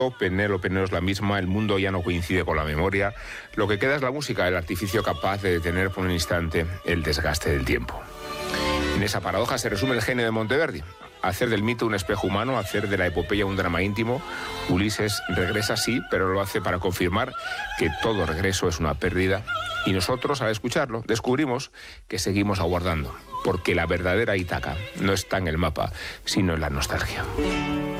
Penélope no es la misma, el mundo ya no coincide con la memoria. Lo que queda es la música, el artificio capaz de detener por un instante el desgaste del tiempo. En esa paradoja se resume el genio de Monteverdi. Hacer del mito un espejo humano, hacer de la epopeya un drama íntimo. Ulises regresa sí, pero lo hace para confirmar que todo regreso es una pérdida. Y nosotros, al escucharlo, descubrimos que seguimos aguardando, porque la verdadera Ítaca no está en el mapa, sino en la nostalgia.